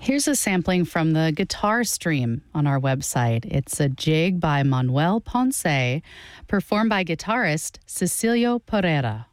Here's a sampling from the guitar stream on our website. It's a jig by Manuel Ponce, performed by guitarist Cecilio Pereira.